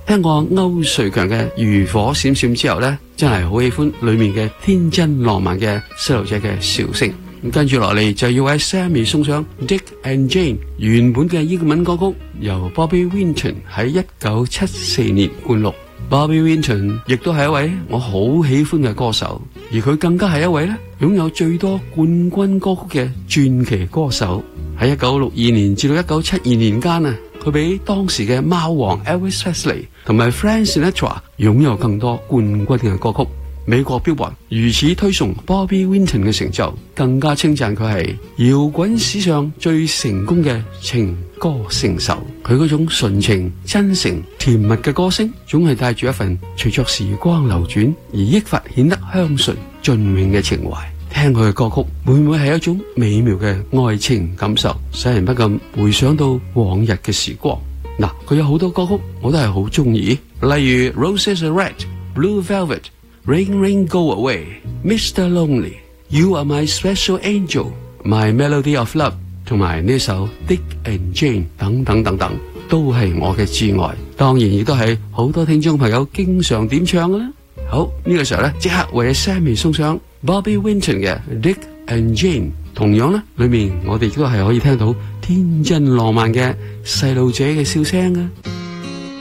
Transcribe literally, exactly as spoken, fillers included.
聽過歐瑞強嘅《漁火閃閃》之後呢，真係好喜歡裏面嘅天真浪漫嘅細路仔嘅笑聲。咁跟住落嚟就要為 Sammy 送上 Dick and Jane 原本嘅英文歌曲，由 Bobby Winton 喺一九七四年灌錄。Bobby Winton 亦都係一位我好喜歡嘅歌手，而佢更加係一位咧擁有最多冠軍歌曲嘅傳奇歌手。喺一九六二年至到一九七二年間啊，佢比當時嘅貓王 Elvis Presley 同埋 Frank Sinatra 擁有更多冠軍嘅歌曲。美國標榜如此推崇 Bobby Winton 嘅成就，更加稱讚佢係搖滾史上最成功嘅情歌聖手。佢嗰種純情、真誠、甜蜜嘅歌聲，總係帶住一份隨着時光流轉而益發顯得香醇雋永嘅情懷。聽佢嘅歌曲，會唔會係一種美妙嘅愛情感受，使人不禁回想到往日嘅時光？嗱，佢有好多歌曲我都係好中意，例如 Roses Are Red、Blue Velvet、Rain Rain Go Away、Mister Lonely、You Are My Special Angel、My Melody of Love 同埋呢首 Dick and Jane 等等等等，都係我嘅至愛，當然亦都係好多聽眾朋友經常點唱嘅啦。好，呢、這個時候咧，即刻為 Sammy 送上 Bobby Winton 嘅 Dick and Jane， 同樣咧，裏面我哋亦都係可以聽到天真浪漫嘅細路仔嘅笑聲啊！